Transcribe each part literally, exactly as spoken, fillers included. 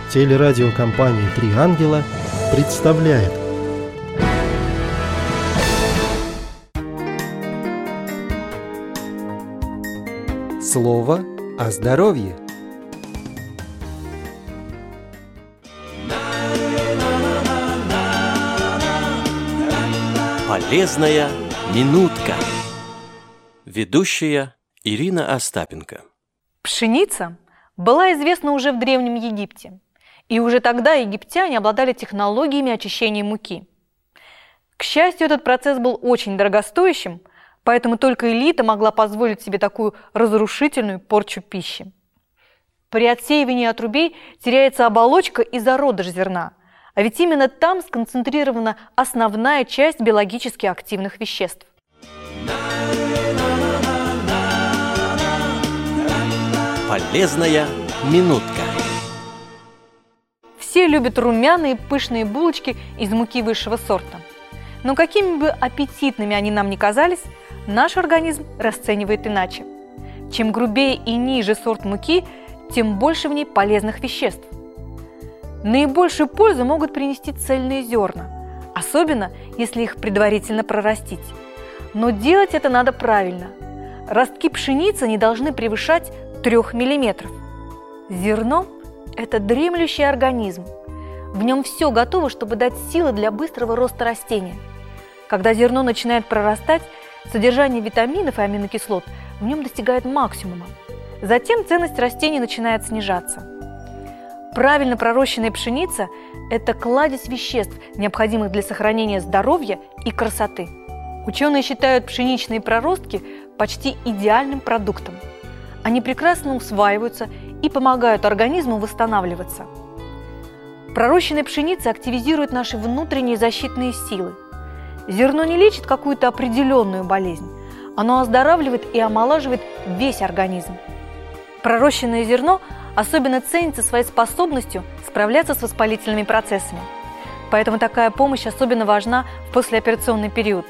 Телерадиокомпания «Три ангела» представляет. Слово о здоровье. Полезная минутка. Ведущая Ирина Остапенко. Пшеница была известна уже в Древнем Египте, и уже тогда египтяне обладали технологиями очищения муки. К счастью, этот процесс был очень дорогостоящим, поэтому только элита могла позволить себе такую разрушительную порчу пищи. При отсеивании отрубей теряется оболочка и зародыш зерна, а ведь именно там сконцентрирована основная часть биологически активных веществ. Полезная минутка. Все любят румяные пышные булочки из муки высшего сорта. Но какими бы аппетитными они нам ни казались, наш организм расценивает иначе. Чем грубее и ниже сорт муки, тем больше в ней полезных веществ. Наибольшую пользу могут принести цельные зерна, особенно если их предварительно прорастить. Но делать это надо правильно. Ростки пшеницы не должны превышать трех миллиметров. Зерно – это дремлющий организм. В нем все готово, чтобы дать силы для быстрого роста растения. Когда зерно начинает прорастать, содержание витаминов и аминокислот в нем достигает максимума. Затем ценность растений начинает снижаться. Правильно пророщенная пшеница – это кладезь веществ, необходимых для сохранения здоровья и красоты. Ученые считают пшеничные проростки почти идеальным продуктом. Они прекрасно усваиваются и помогают организму восстанавливаться. Пророщенная пшеница активизирует наши внутренние защитные силы. Зерно не лечит какую-то определенную болезнь. Оно оздоравливает и омолаживает весь организм. Пророщенное зерно особенно ценится своей способностью справляться с воспалительными процессами. Поэтому такая помощь особенно важна в послеоперационный период.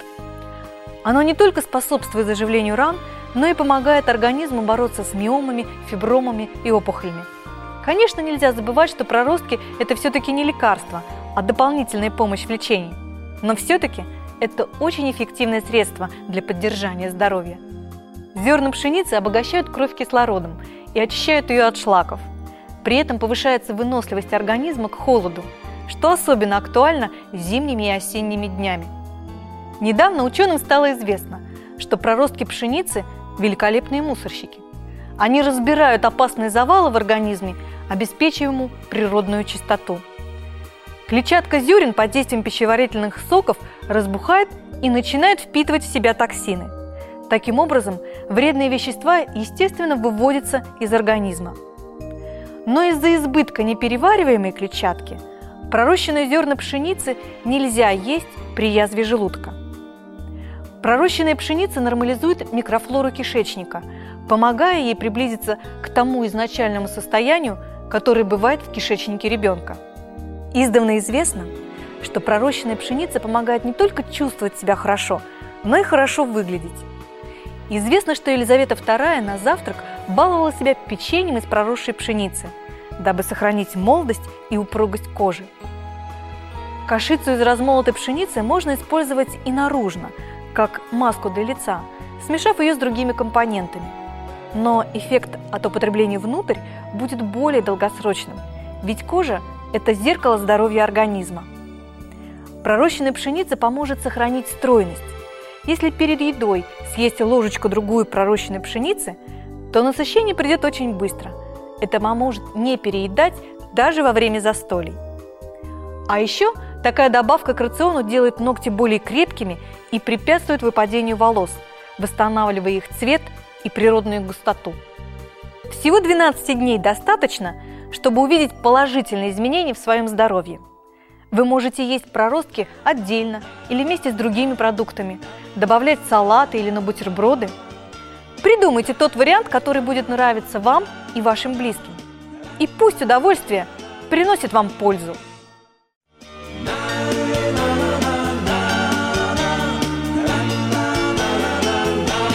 Оно не только способствует заживлению ран, но и помогает организму бороться с миомами, фибромами и опухолями. Конечно, нельзя забывать, что проростки – это все-таки не лекарство, а дополнительная помощь в лечении. Но все-таки это очень эффективное средство для поддержания здоровья. Зерна пшеницы обогащают кровь кислородом и очищают ее от шлаков. При этом повышается выносливость организма к холоду, что особенно актуально зимними и осенними днями. Недавно ученым стало известно, что проростки пшеницы – великолепные мусорщики. Они разбирают опасные завалы в организме, обеспечивая ему природную чистоту. Клетчатка зерен под действием пищеварительных соков разбухает и начинает впитывать в себя токсины. Таким образом, вредные вещества, естественно, выводятся из организма. Но из-за избытка неперевариваемой клетчатки пророщенные зерна пшеницы нельзя есть при язве желудка. Пророщенная пшеница нормализует микрофлору кишечника, помогая ей приблизиться к тому изначальному состоянию, которое бывает в кишечнике ребенка. Издавна известно, что пророщенная пшеница помогает не только чувствовать себя хорошо, но и хорошо выглядеть. Известно, что Елизавета вторая на завтрак баловала себя печеньем из проросшей пшеницы, дабы сохранить молодость и упругость кожи. Кашицу из размолотой пшеницы можно использовать и наружно, как маску для лица, смешав ее с другими компонентами. Но эффект от употребления внутрь будет более долгосрочным, ведь кожа – это зеркало здоровья организма. Пророщенная пшеница поможет сохранить стройность. Если перед едой съесть ложечку-другую пророщенной пшеницы, то насыщение придет очень быстро. Это поможет не переедать даже во время застолий. А еще такая добавка к рациону делает ногти более крепкими и препятствует выпадению волос, восстанавливая их цвет и природную густоту. Всего двенадцати дней достаточно, чтобы увидеть положительные изменения в своем здоровье. Вы можете есть проростки отдельно или вместе с другими продуктами, добавлять в салаты или на бутерброды. Придумайте тот вариант, который будет нравиться вам и вашим близким. И пусть удовольствие приносит вам пользу.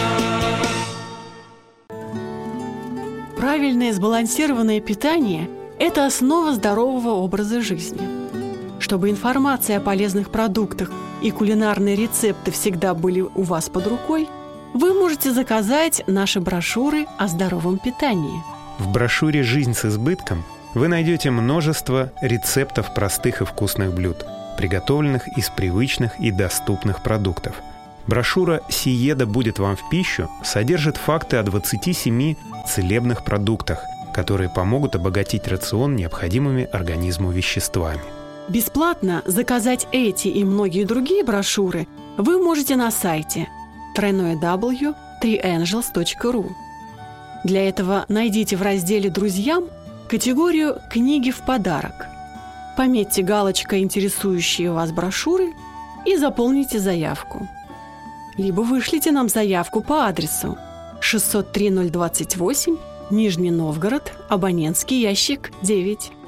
Правильное сбалансированное питание Это основа здорового образа жизни. Чтобы информация о полезных продуктах и кулинарные рецепты всегда были у вас под рукой, вы можете заказать наши брошюры о здоровом питании. В брошюре «Жизнь с избытком» вы найдете множество рецептов простых и вкусных блюд, приготовленных из привычных и доступных продуктов. Брошюра «Сиеда будет вам в пищу» содержит факты о двадцати семи целебных продуктах, которые помогут обогатить рацион необходимыми организму веществами. Бесплатно заказать эти и многие другие брошюры вы можете на сайте дабл ю дабл ю дабл ю точка три энджелс точка ру. Для этого найдите в разделе «Друзьям» категорию «Книги в подарок». Пометьте галочкой интересующие вас брошюры и заполните заявку. Либо вышлите нам заявку по адресу шестьсот три ноль двадцать восемь, Нижний Новгород, абонентский ящик девять.